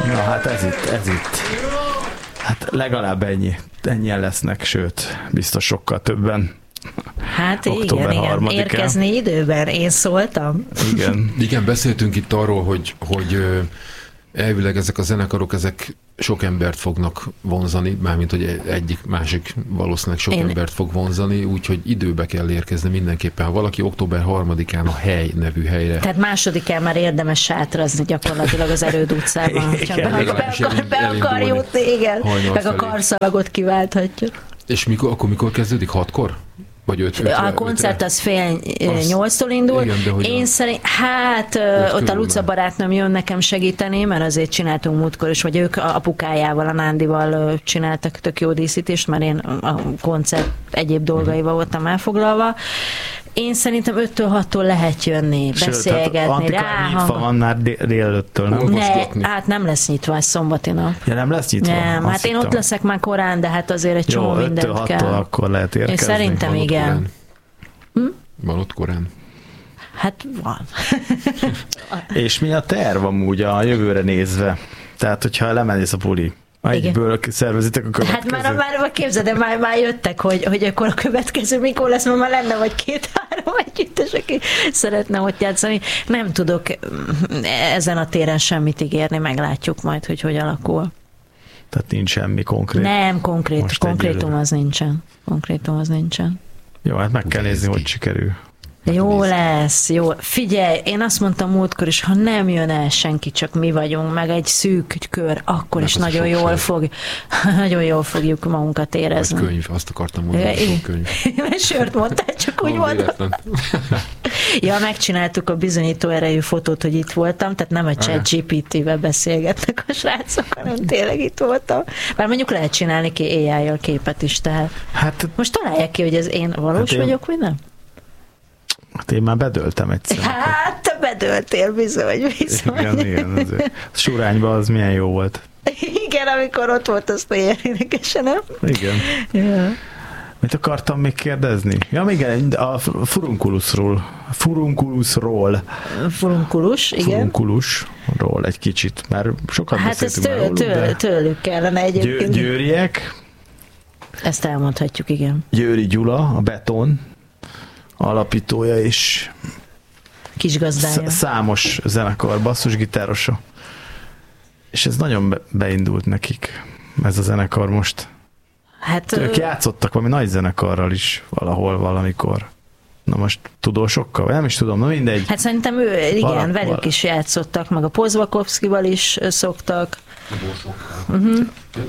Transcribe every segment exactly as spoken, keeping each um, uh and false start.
Na hát ez itt, ez itt. Hát legalább ennyi. Ennyien lesznek, sőt, biztos sokkal többen. Hát igen, igen, érkezni időben, én szóltam. Igen. Igen, beszéltünk itt arról, hogy, hogy elvileg ezek a zenekarok, ezek sok embert fognak vonzani, mármint, hogy egyik, másik valószínűleg sok Én... embert fog vonzani, úgyhogy időbe kell érkezni mindenképpen. Ha valaki október harmadikán a Hely nevű helyre... Tehát másodikán már érdemes sátrazni gyakorlatilag az Erőd utcában. Csak be, be, akar, be akar jutni, igen. Meg a karszalagot kiválthatjuk. És mikor, akkor mikor kezdődik? Hatkor? Vagy öt, ötre, a koncert az fél nyolctól indul. Igen, én szerint, hát ott a Luca barátnőm jön nekem segíteni, mert azért csináltunk múltkor is, vagy ők apukájával, a Nándival csináltak tök jó díszítést, mert én a koncert egyéb dolgaival voltam elfoglalva. Én szerintem öttől hattól lehet jönni, sőt, beszélgetni, ráhang. Van már délelőttől, nem? Ne, hát nem lesz nyitva, ez szombati nap. Ja, nem lesz nyitva? Nem, hát én ott leszek már korán, de hát azért egy csomó mindent kell. öttől hattól akkor lehet érkezni. Én szerintem van igen. Hm? Van ott korán? Hát van. És mi a terv amúgy a jövőre nézve? Tehát, hogyha lemennész a puli, egyből szervezitek a következőt. Hát már, már, már képzeld, de már, már jöttek, hogy, hogy akkor a következő mikor lesz, mert már lenne vagy két-három együttes, aki szeretne ott játszani. Nem tudok ezen a téren semmit ígérni, meglátjuk majd, hogy hogy alakul. Tehát nincs semmi konkrét? Nem, konkrét, konkrétum az nincsen. Konkrétum az nincsen. Jó, hát meg kell nézni, hogy sikerül. Jó lesz, jó. Figyelj, én azt mondtam múltkor is, ha nem jön el senki, csak mi vagyunk, meg egy szűk kör, akkor is nagyon jól, fog, nagyon jól fogjuk magunkat érezni. Vagy könyv, azt akartam mondani, hogy könyv. Sört mondtál, csak úgy mondtam. Ja, megcsináltuk a bizonyító erejű fotót, hogy itt voltam, tehát nem a ChatGPT-vel beszélgetnek a srácok, hanem tényleg itt voltam. Bár mondjuk lehet csinálni ki á í-jal képet is, tehát hát, most találják ki, hogy ez én valós hát én... vagyok, vagy nem? Hát én már bedöltem egyszer. Hát, te bedöltél, bizony, bizony. Igen, igen. Azért. Surányban az milyen jó volt. Igen, amikor ott volt, azt olyan érdekesen, nem? Igen. Ja. Mit akartam még kérdezni? Ja, igen, a furunkulusról. Furunkulusról. Furunkulus, igen. Furunkulusról egy kicsit, mert sokat hát beszéltünk már róluk, től, de... tőlük kellene egyébként. Győ, győriek. Ezt elmondhatjuk, igen. Győri Gyula, a Beton alapítója és kisgazdája. Számos zenekar basszusgitárosa. És ez nagyon be- beindult nekik, ez a zenekar most. Hát, ők ö... játszottak valami nagy zenekarral is valahol, valamikor. Na most tudósokkal? Nem is tudom, na mindegy. Hát szerintem ő, igen, Val- velük val- is játszottak, meg a Pozvakovszkival is szoktak. Tudósokkal. Uh-huh.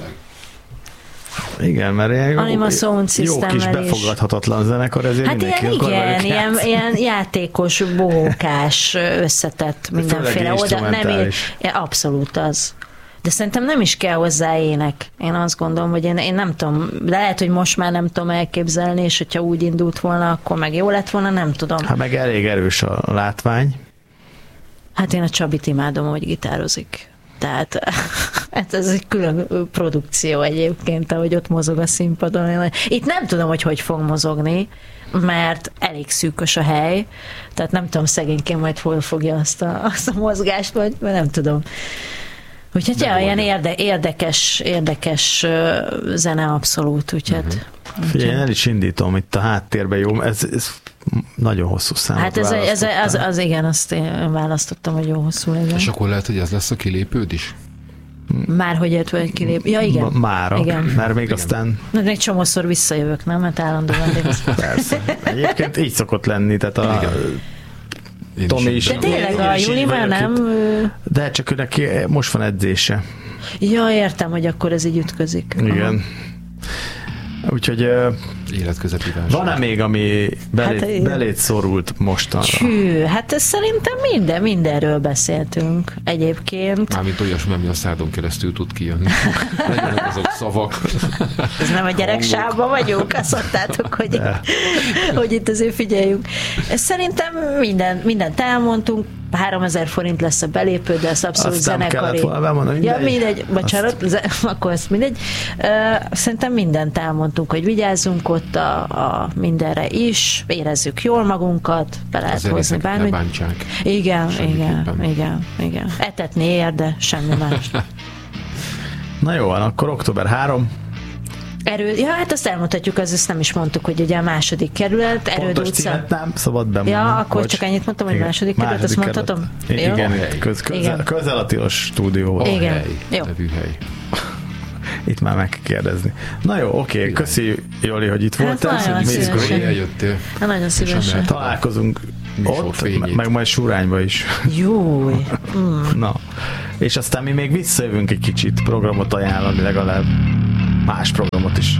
Igen, mert ilyen Anima Sound jó kis befogadhatatlan zenekar, ezért hát mindenki ilyen, akar igen, ilyen, ilyen játékos, bohókás, összetett mindenféle oda. Nem ér, abszolút az. De szerintem nem is kell hozzá ének. Én azt gondolom, hogy én, én nem tudom, lehet, hogy most már nem tudom elképzelni, és hogyha úgy indult volna, akkor meg jó lett volna, nem tudom. Hát meg elég erős a látvány. Hát én a Csabit imádom, hogy gitározik. Tehát hát ez egy külön produkció egyébként, ahogy ott mozog a színpadon. Itt nem tudom, hogy hogy fog mozogni, mert elég szűkös a hely, tehát nem tudom, szegényként majd hol fogja azt a, azt a mozgást, vagy nem tudom. Úgyhogy ja, ilyen érde, érdekes, érdekes zene abszolút, úgyhogy... Uh-huh. Figyelj, el is indítom itt a háttérben, jó? Ez, ez nagyon hosszú számot hát ez, ez az, az igen, azt én választottam, hogy jó hosszú legyen. És akkor lehet, hogy ez lesz a kilépőd is? Már hogy jött vagy kilép? Ja, igen. Mára, igen. Mert még igen. aztán... Mert még csomószor visszajövök, nem? Mert állandó vendég. Persze. Egyébként így szokott lenni, tehát a... Én Tomi is. is. De tényleg a Juli már nem... De csak ő neki most van edzése. Ja, értem, hogy akkor ez így ütközik. Igen. Aha. Úgyhogy... Életközepi válság. Van-e még, ami belét, hát, belét szorult mostanra? Hű, hát ez szerintem minden, mindenről beszéltünk egyébként. Mármint olyasmi, ami a szádon keresztül tud kijönni. Legyenek azok szavak. Ez nem a gyereksávban vagyunk? Azt mondtátok, hogy, hogy itt azért figyeljünk. Szerintem minden, mindent elmondtunk. háromezer forint lesz a belépő, de az abszolút azt zenekari. Azt nem kellett volna bemondani, mindegy. Ja, mindegy, bocsánat, azt... akkor ezt mindegy. Szerintem mindent elmondtunk, hogy vigyázzunk ott a, a mindenre is, érezzük jól magunkat, be lehet azért hozni bármit. Ne bántsák. Igen, igen, igen, igen. Etetni ér, de semmi más. Na jó, akkor október harmadika. Erő, ja, hát azt elmondhatjuk, az ezt nem is mondtuk, hogy ugye a második kerület, Erőd Pontos utca. címet nem szabad bemondani. Ja, akkor Bocs. csak ennyit mondtam, hogy igen. második kerület, második azt mondhatom? Igen, igen. Köz, közel, igen. közel a tilos stúdióval. Igen. Hely, jó. nevű hely. Itt már meg kell kérdezni. Na jó, oké, okay. Köszi Joli, hogy itt hát voltál. Nagyon szívesen. Eljöttél. Hát nagyon szívesen. Találkozunk ott, meg majd Surányba is. Júj. Mm. Na, és aztán mi még visszajövünk egy kicsit programot ajánlani, legalább más programot is.